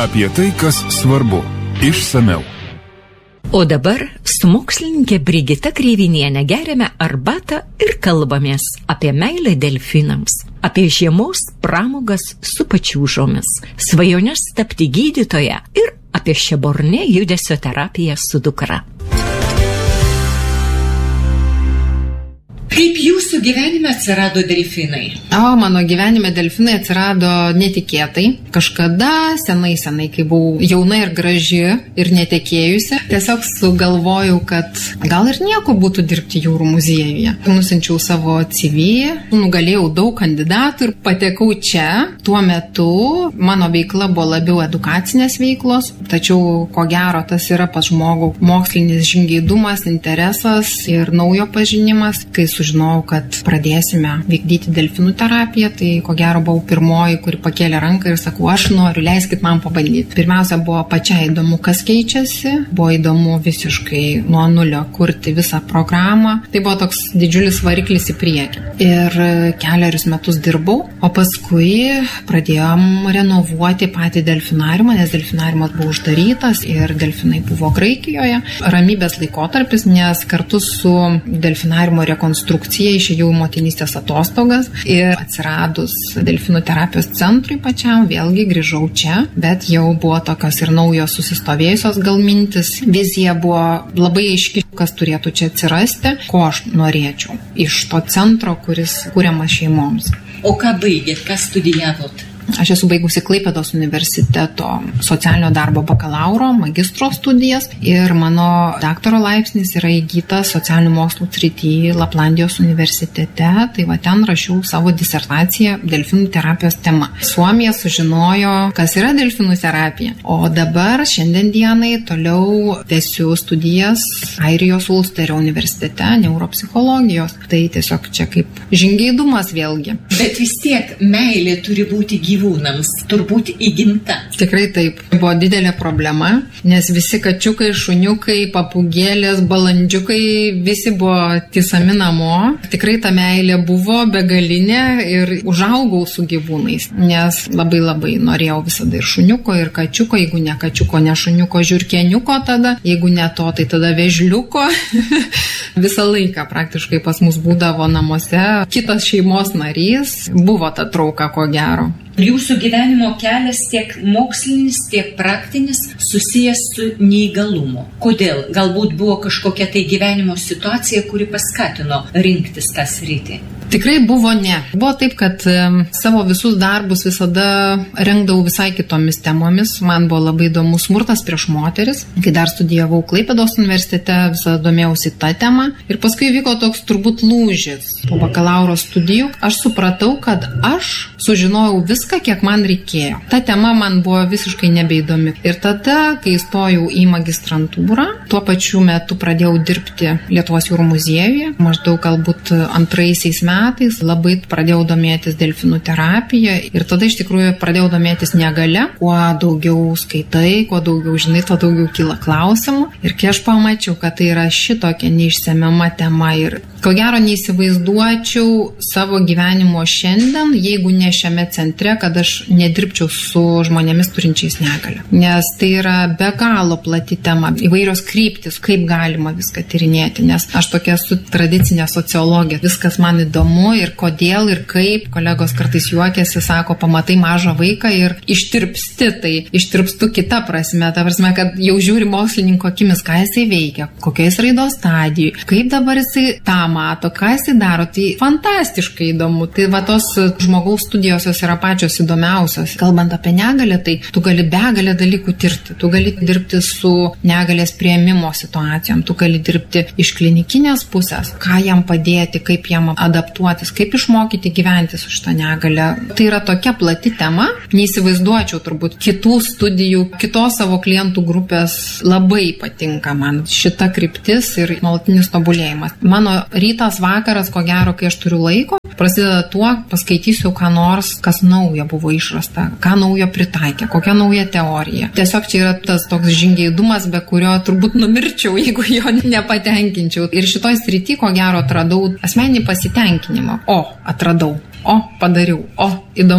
Apie tai, kas svarbu. Išsamiau. O dabar su mokslininkė Brigita Kreivinienė geriame arbatą ir kalbamės apie meilę delfinams, apie žiemos pramogas su pačiūžomis, svajones tapti gydytoja ir apie šeborne judesio terapiją su dukra. Kaip jūsų gyvenime atsirado delfinai? Mano gyvenime delfinai atsirado netikėtai. Kažkada, senai, kai buvau jauna ir graži ir netekėjusi, tiesiog sugalvojau, kad gal ir nieko būtų dirbti jūrų muziejuje. Nusinčiau savo CV, nugalėjau daug kandidatų ir patekau čia. Tuo metu mano veikla buvo labiau edukacinės veiklos, tačiau ko gero tas yra pas žmogų mokslinis žingeidumas, interesas ir naujo pažinimas. Kai sužinojau, kad pradėsime vykdyti delfinų terapiją, tai ko gero buvau pirmoji, kuri pakėlė ranką ir sakau, aš noriu, leiskit man pabandyti. Pirmiausia, buvo pačiai įdomu, kas keičiasi, buvo įdomu visiškai nuo nulio kurti visą programą. Tai buvo toks didžiulis variklis į priekį. Ir keliarius metus dirbau, o paskui pradėjom renovuoti patį delfinariumą, nes delfinariumas buvo uždarytas ir delfinai buvo Graikijoje. Ramybės laikotarpis, nes kartu su delfinariumo rekonstrukcija išėjau į motinystės atostogas ir atsiradus delfinų terapijos centrui pačiam, vėlgi grįžau čia, bet jau buvo tokios ir naujos susistovėjusios gal mintis. Vizija buvo labai aiški, kas turėtų čia atsirasti, ko aš norėčiau iš to centro, kuris kuriamas šeimoms. O ką baigėt, ką studijavot? Aš esu baigusi Klaipėdos universiteto socialinio darbo bakalauro, magistro studijas ir mano daktaro laipsnis yra įgytas socialinių mokslų srityje Laplandijos universitete. Tai va ten rašiau savo disertaciją delfinų terapijos tema. Suomija sužinojo, kas yra delfinų terapija. O dabar šiandien dienai toliau tęsiu studijas Airijos Ulsterio universitete neuropsichologijos. Tai tiesiog čia kaip žingeidumas vėlgi. Bet vis tiek meilė turi būti gyvūnams, turbūt įgimta. Tikrai taip. Buvo didelė problema, nes visi kačiukai, šuniukai, papūgėlės, balandžiukai, visi buvo tisami namo. Tikrai ta meilė buvo begalinė ir užaugau su gyvūnais, nes labai norėjau visada ir šuniuko, ir kačiuko, jeigu ne kačiuko, ne šuniuko, žiurkėniuko tada, jeigu ne to, tai tada vėžliuko. Visą laiką praktiškai pas mus būdavo namuose kitas šeimos narys, buvo ta trauka ko gero. Jūsų gyvenimo kelias tiek mokslinis, tiek praktinis susijęs su neįgalumu. Kodėl? Galbūt buvo kažkokia tai gyvenimo situacija, kuri paskatino rinktis tą sritį? Tikrai buvo ne. Buvo taip, kad savo visus darbus visada rengdavau visai kitomis temomis. Man buvo labai įdomus smurtas prieš moteris. Kai dar studijavau Klaipėdos universitete, visada domėjausi tą temą. Ir paskui vyko toks turbūt lūžis. Po bakalauro studijų aš supratau, kad aš sužinojau viską, kiek man reikėjo. Ta tema man buvo visiškai nebeįdomi. Ir tada, kai įstojau į magistrantūrą, tuo pačiu metu pradėjau dirbti Lietuvos jūrų muziejuje. Maždaug galbūt antraisiais metais labai pradėjau domėtis delfinų terapija ir tada iš tikrųjų pradėjau domėtis negalia. Kuo daugiau skaitai, kuo daugiau žinai, tuo daugiau kyla klausimų. Ir kai aš pamačiau, kad tai yra šitokia neišsemiama tema ir ko gero neįsivaizduočiau savo gyvenimo šiandien, jeigu ne šiame centre, kad aš nedirbčiau su žmonėmis turinčiais negalią. Nes tai yra be galo plati tema, įvairios kryptis, kaip galima viską tyrinėti, nes aš tokia esu tradicinė sociologė, viskas man įdomu ir kodėl ir kaip. Kolegos kartais juokiasi, sako, pamatai mažą vaiką ir ištirpsti, tai ištirpstu kita prasme, ta prasme, kad jau žiūri mokslininko akimis, ką jisai veikia, kokiais raidos stadijų, kaip dabar jisai tą mato, ką jisai daro, tai fantastiškai įdomu. Tai va tos žmogaus studijos jos yra pačios įdomiausios. Kalbant apie negalę, tai tu gali begalę dalykų tirti, tu gali dirbti su negalės priėmimo situacijom, tu gali dirbti iš klinikinės pusės, ką jam padėti, kaip jam adaptuotis, kaip išmokyti gyventi su šitą negalę. Tai yra tokia plati tema, neįsivaizduočiau turbūt kitų studijų, kitos savo klientų grupės. Labai patinka man šita kryptis ir nuolatinis tobulėjimas. Mano rytas, vakaras, ko gero, kai aš turiu laiko, prasideda tuo, paskaitysiu ką nors, kas naujo buvo išrasta, ką naujo pritaikė, kokią naują teoriją. Tiesiog čia yra tas toks žingeidumas, be kurio turbūt numirčiau, jeigu jo nepatenkinčiau. Ir šitoj srity, ko gero, atradau asmeninį pasitenkinimą. Atradau. Padariau. Įdomu.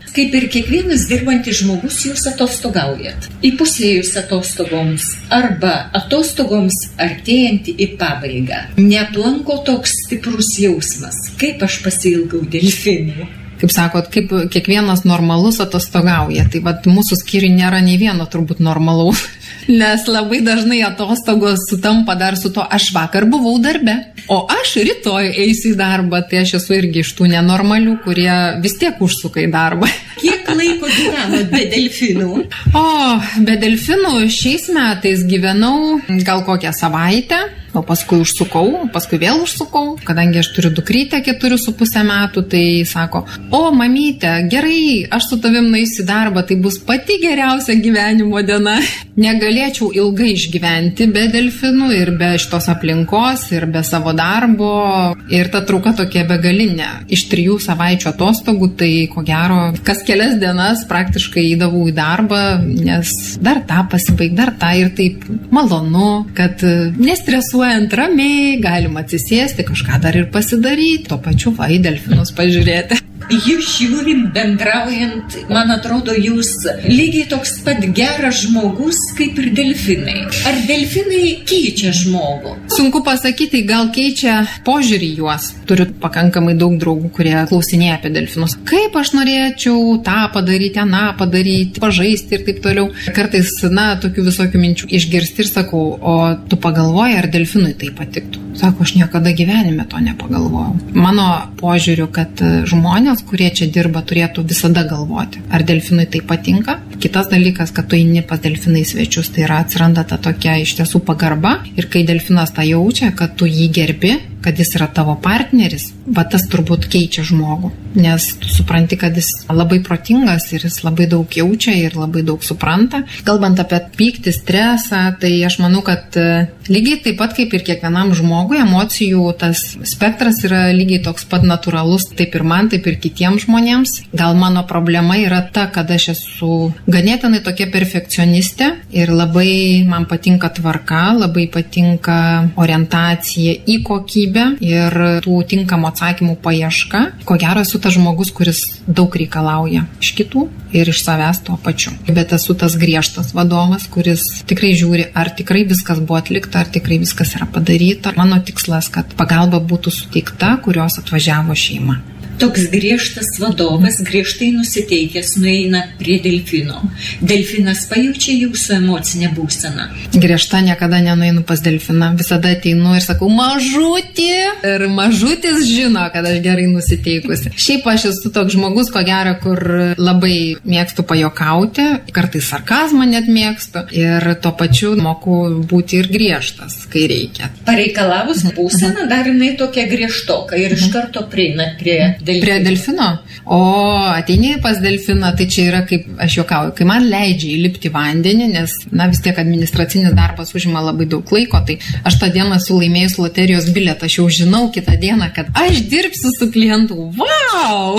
Kaip ir kiekvienas dirbantis žmogus, jūs atostogaujat. Įpusėjus atostogoms arba atostogoms artėjant į pabaigą. Neaplanko toks stiprus jausmas. Kaip aš pasiilgau delfinų. Kaip sakot, kaip kiekvienas normalus atostogauja. Tai vat mūsų skyriui nėra nei vieno turbūt normalaus. Nes labai dažnai atostogos sutampa dar su to, aš vakar buvau darbe, o aš rytoj eisiu į darbą. Tai aš esu irgi iš tų nenormalių, kurie vis tiek užsuka į darbą. Kiek laiko gyvenot be delfinų? O, be delfinų šiais metais gyvenau gal kokią savaitę. O paskui užsukau, paskui vėl užsukau, kadangi aš turiu dukrytę 4,5 metų, tai sako, o mamyte, gerai, aš su tavim nueisiu į darbą, tai bus pati geriausia gyvenimo diena. Negalėčiau ilgai išgyventi be delfinų ir be šitos aplinkos ir be savo darbo ir ta trauka tokia begalinė. Iš 3 savaičių atostogų, tai ko gero, kas kelias dienas praktiškai įdavau į darbą, nes dar tą pasibaig, dar tą ir taip malonu, kad nestresuojant ramiai, galima atsisėsti, kažką dar ir pasidaryti, tuo pačiu va į delfinus pažiūrėti. Jūs žiūrim, bendraujant, man atrodo, jūs lygiai toks pat geras žmogus kaip ir delfinai. Ar delfinai keičia žmogų? Sunku pasakyti, gal keičia požiūrį juos. Turiu pakankamai daug draugų, kurie klausinėja apie delfinus. Kaip aš norėčiau tą padaryti, aną padaryti, pažaisti ir taip toliau. Kartais, tokių visokių minčių išgirsti ir sakau, o tu pagalvoji, ar delfinui tai patiktų? Sako, aš niekada gyvenime to nepagalvojau. Mano požiūriu, kad žmonės, kurie čia dirba, turėtų visada galvoti, ar delfinui tai patinka. Kitas dalykas, kad tu eini pas delfinai svečius, tai yra atsiranda ta tokia iš tiesų pagarba ir kai delfinas tą jaučia, kad tu jį gerbi, kad jis yra tavo partneris, bet tas turbūt keičia žmogų, nes tu supranti, kad jis labai protingas ir jis labai daug jaučia ir labai daug supranta. Kalbant apie pyktį, stresą, tai aš manau, kad lygiai taip pat kaip ir kiekvienam žmogui, emocijų tas spektras yra lygiai toks pat natūralus, taip ir man, taip ir kitiems žmonėms. Gal mano problema yra ta, kad aš esu ganėtinai tokia perfekcionistė ir labai man patinka tvarka, labai patinka orientacija į kokybę ir tų tinkamų atsakymų paieška. Ko gero esu tas žmogus, kuris daug reikalauja iš kitų ir iš savęs tuo pačiu. Bet esu tas griežtas vadovas, kuris tikrai žiūri, ar tikrai viskas buvo atlikta, ar tikrai viskas yra padaryta. Mano tikslas, kad pagalba būtų suteikta, kurios atvažiavo šeima. Toks griežtas vadovas, griežtai nusiteikęs, nueina prie delfino. Delfinas pajaučia jūsų emocinę būseną. Griežta niekada nenueinu pas delfiną. Visada ateinu ir sakau, mažutį. Ir mažutis žino, kad aš gerai nusiteikusi. Šiaip aš esu toks žmogus, ko gero, kur labai mėgstu pajokauti. Kartais sarkazmą net mėgstu. Ir tuo pačiu moku būti ir griežtas, kai reikia. Pareikalavus būseną, dar jinai tokia griežtoka ir iš karto prieina prie delfino. Prie delfino? O ateini pas delfiną, tai čia yra, kaip aš juokauju, kai man leidžia įlipti vandenį, nes, vis tiek administracinis darbas užima labai daug laiko, tai aš tą dieną esu laimėjus loterijos bilietą, aš jau žinau kitą dieną, kad aš dirbsiu su klientu. Wow!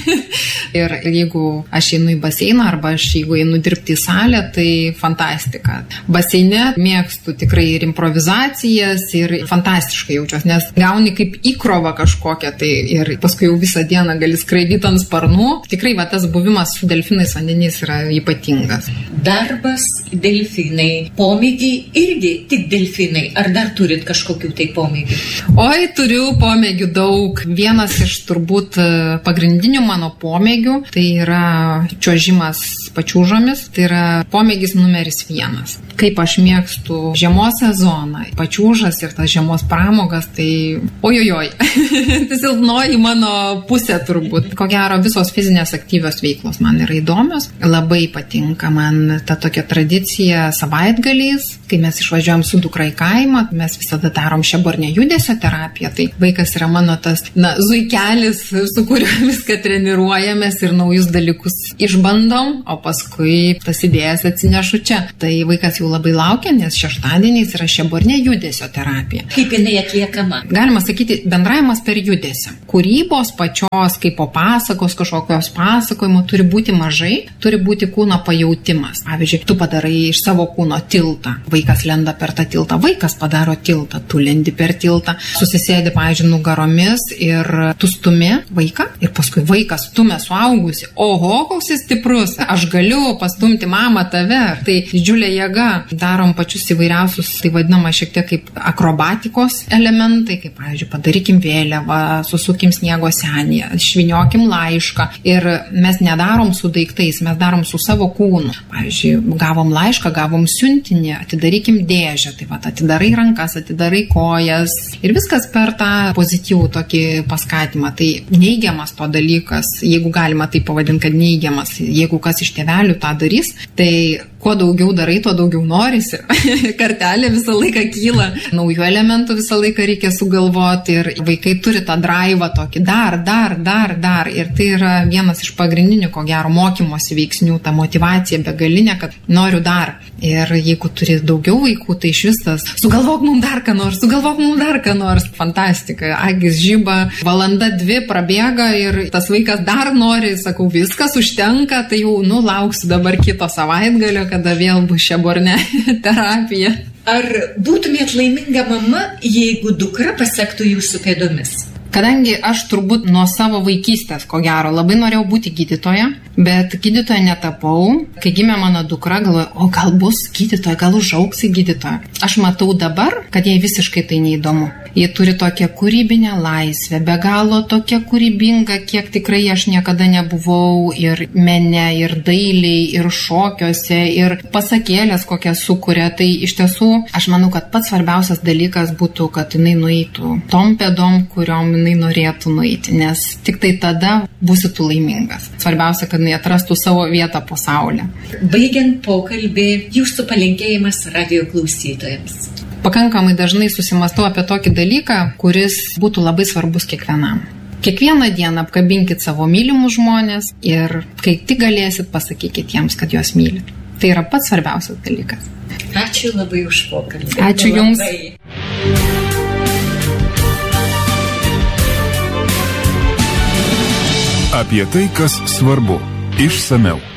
Ir jeigu aš einu į baseiną arba jeigu einu dirbti į salę, tai fantastika. Baseine mėgstu tikrai ir improvizacijas ir fantastiškai jaučiuosi, nes gauni kaip įkrovą kažkokią, tai ir paskui jau visą dieną gali skraidyti ant sparnų. Tikrai tas buvimas su delfinais vandenys yra ypatingas. Darbas, delfinai, pomėgiai irgi tik delfinai. Ar dar turit kažkokių tai pomėgių? Oi, turiu pomėgių daug. Vienas iš turbūt pagrindinių mano pomėgių tai yra čiuožimas pačiūžomis. Tai yra pomėgis numeris 1. Kaip aš mėgstu žiemos sezoną, pačiūžas ir tas žiemos pramogas, tai ojojoj. Tai silpnoji mano pusė turbūt. Ko gero, visos fizinės aktyvios veiklos man yra įdomios. Labai patinka man ta tokia tradicija savaitgaliais, kai mes išvažiuojam su dukra į kaimą, mes visada darom šebornę judesio terapiją. Tai vaikas yra mano tas, zuikelis, su kuriuo viską treniruojamės ir naujus dalykus išbandom, o paskui tas idėjas atsinešu čia. Tai vaikas jau labai laukia, nes šeštadieniais yra šebornė judesio terapija. Kaip jinai atliekama? Galima sakyti, bendravimas per judesį. Kūrybos pačios, kaip po pasakos, kažkokios pasakojimo turi būti mažai, turi būti kūno pajautimas. Pavyzdžiui, tu padarai iš savo kūno tiltą. Vaikas lenda per tą tiltą, vaikas padaro tiltą, tu lendi per tiltą, susisėdi, pavyzdžiui, nugaromis ir tu stumi vaiką ir paskui vaikas stumia suaugusi. Oho, koks jis stiprus, aš galiu pastumti mamą tave. Tai didžiulė jėga. Darom pačius įvairiausius, tai vadinama šiek tiek kaip akrobatikos elementai, kaip, pavyzdžiui, padarykim vėliavą, susukim sniego senį, šviniokim laišką. Ir mes nedarom su daiktais, mes darom su savo kūnu. Pavyzdžiui, gavom laišką, gavom siuntinį, atidarykim dėžę. Tai va, atidarai rankas, atidarai kojas ir viskas per tą pozityvų tokį paskatimą. Tai neigiamas to dalykas, jeigu galima tai pavadinti, kad neigiamas, jeigu kas iš tėvelių tą darys, tai kuo daugiau darai, tuo daugiau norisi. Kartelė visą laiką kyla, naujų elementų visą laiką reikia sugalvoti ir vaikai turi tą draivą tokį dar. Ir tai yra vienas iš pagrindinių, ko gero, mokymosi veiksnių, ta motyvacija begalinė, kad noriu dar. Ir jeigu turi daugiau vaikų, tai iš vis tas sugalvok mums dar ką nors. Fantastika. Agis žiba, valanda 2 prabėga ir tas vaikas dar nori, sakau, viskas užtenka, tai jau lauksiu dabar kito savaitgalio, kada vėl bus šebornė terapija. Ar būtumėt laiminga mama, jeigu dukra pasektų jūsų pėdomis? Kadangi aš turbūt nuo savo vaikystės, ko gero, labai norėjau būti gydytoja, bet gydytoja netapau. Kai gimė mano dukra, galvoju, o gal bus gydytoja, gal užaugs į gydytoją. Aš matau dabar, kad jai visiškai tai neįdomu. Jie turi tokią kūrybinę laisvę, be galo tokia kūrybinga, kiek tikrai aš niekada nebuvau ir mene, ir dailiai, ir šokiuose, ir pasakėlės kokią sukuria. Tai iš tiesų, aš manau, kad pats svarbiausias dalykas būtų, kad jinai nueitų tom pėdom, kuriom jinai norėtų nueiti, nes tik tai tada būsi tu laimingas. Svarbiausia, kad jinai atrastų savo vietą po saulę. Baigiant pokalbį, jūsų palinkėjimas radijo klausytojams. Pakankamai dažnai susimastau apie tokį dalyką, kuris būtų labai svarbus kiekvienam. Kiekvieną dieną apkabinkit savo mylimus žmonės ir kai tik galėsit, pasakykit jiems, kad juos mylit. Tai yra pats svarbiausias dalykas. Ačiū labai už pokalbį. Ačiū Jums. Apie tai, kas svarbu. Išsamiau.